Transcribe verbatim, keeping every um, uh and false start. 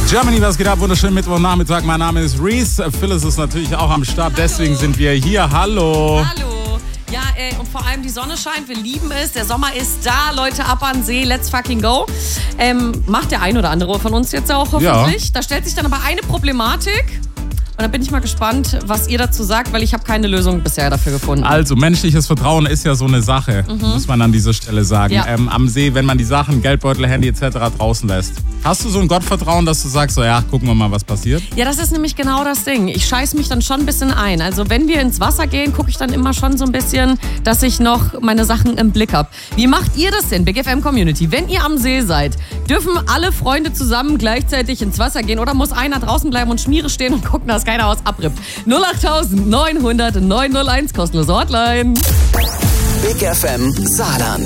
Germany, was geht ab? Wunderschönen Mittwochnachmittag. Mein Name ist Reese. Phyllis ist natürlich auch am Start. Hallo. Deswegen sind wir hier. Hallo. Hallo. Ja, ey, und vor allem die Sonne scheint. Wir lieben es. Der Sommer ist da. Leute, ab an See. Let's fucking go. Ähm, macht der ein oder andere von uns jetzt auch hoffentlich. Ja. Da stellt sich dann aber eine Problematik. Und da bin ich mal gespannt, was ihr dazu sagt, weil ich habe keine Lösung bisher dafür gefunden. Also, menschliches Vertrauen ist ja so eine Sache, mhm. muss man an dieser Stelle sagen. Ja. Ähm, am See, wenn man die Sachen, Geldbeutel, Handy et cetera draußen lässt. Hast du so ein Gottvertrauen, dass du sagst, so ja, gucken wir mal, was passiert? Ja, das ist nämlich genau das Ding. Ich scheiß mich dann schon ein bisschen ein. Also wenn wir ins Wasser gehen, gucke ich dann immer schon so ein bisschen, dass ich noch meine Sachen im Blick habe. Wie macht ihr das denn, Big F M Community? Wenn ihr am See seid, dürfen alle Freunde zusammen gleichzeitig ins Wasser gehen oder muss einer draußen bleiben und Schmiere stehen und gucken, dass keiner was abrippt? null acht neun hundert neun null eins, kostenlose Hotline. Big F M Saarland.